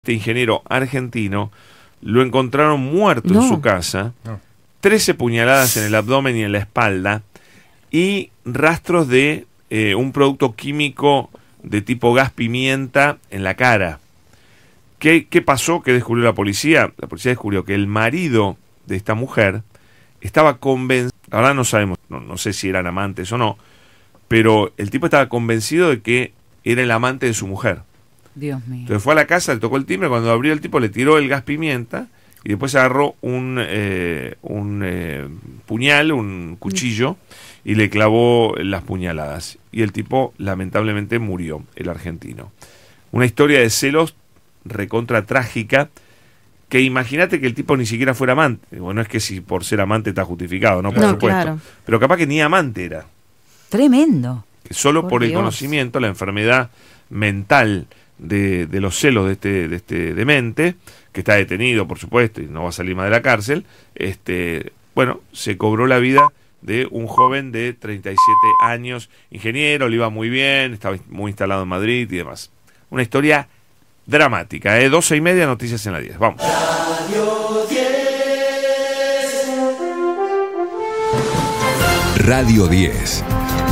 Este ingeniero argentino lo encontraron muerto en su casa, 13 puñaladas en el abdomen y en la espalda y rastros de un producto químico de tipo gas pimienta en la cara. ¿Qué pasó? ¿Qué descubrió la policía? La policía descubrió que el marido de esta mujer estaba convencido, ahora no sabemos, no sé si eran amantes o no, pero el tipo estaba convencido de que era el amante de su mujer. Dios mío. Entonces fue a la casa, le tocó el timbre, cuando abrió el tipo le tiró el gas pimienta y después agarró un puñal, un cuchillo y le clavó las puñaladas. Y el tipo lamentablemente murió, el argentino. Una historia de celos recontra trágica, que imagínate que el tipo ni siquiera fuera amante. Bueno, es que si por ser amante está justificado, ¿no? Por supuesto. Claro. Pero capaz que ni amante era. Tremendo. Que solo por el Dios. conocimiento, la enfermedad mental de los celos de este demente, que está detenido, por supuesto, y no va a salir más de la cárcel, bueno, se cobró la vida de un joven de 37 años, ingeniero, le iba muy bien, estaba muy instalado en Madrid y demás. Una historia dramática, 12:30, noticias en la 10. Vamos. Radio 10. Radio 10.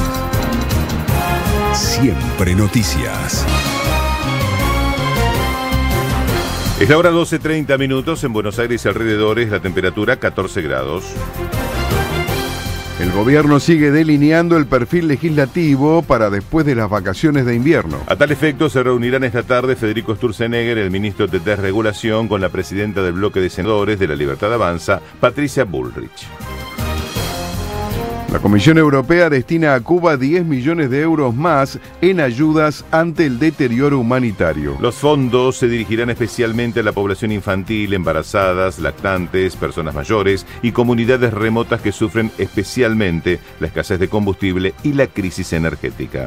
Siempre noticias. Es la hora 12:30 minutos en Buenos Aires y alrededores, la temperatura 14 grados. El gobierno sigue delineando el perfil legislativo para después de las vacaciones de invierno. A tal efecto se reunirán esta tarde Federico Sturzenegger, el ministro de Desregulación, con la presidenta del bloque de senadores de La Libertad Avanza, Patricia Bullrich. La Comisión Europea destina a Cuba 10 millones de euros más en ayudas ante el deterioro humanitario. Los fondos se dirigirán especialmente a la población infantil, embarazadas, lactantes, personas mayores y comunidades remotas que sufren especialmente la escasez de combustible y la crisis energética.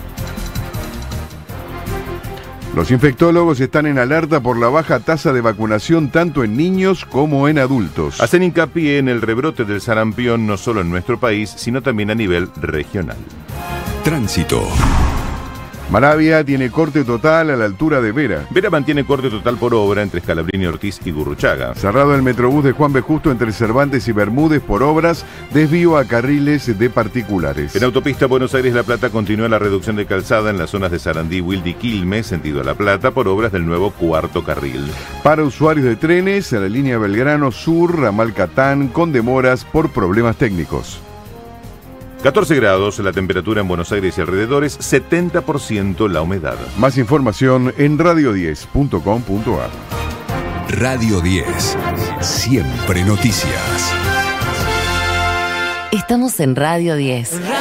Los infectólogos están en alerta por la baja tasa de vacunación tanto en niños como en adultos. Hacen hincapié en el rebrote del sarampión no solo en nuestro país, sino también a nivel regional. Tránsito. Maravia tiene corte total a la altura de Vera. Vera mantiene corte total por obra entre Scalabrini, Ortiz y Gurruchaga. Cerrado el Metrobús de Juan B. Justo entre Cervantes y Bermúdez por obras, desvío a carriles de particulares. En autopista Buenos Aires-La Plata continúa la reducción de calzada en las zonas de Sarandí, Wilde y Quilmes, sentido a La Plata, por obras del nuevo cuarto carril. Para usuarios de trenes, a la línea Belgrano Sur, ramal Catán, con demoras por problemas técnicos. 14 grados la temperatura en Buenos Aires y alrededores, 70% la humedad. Más información en radio10.com.ar. Radio 10. Siempre noticias. Estamos en Radio 10.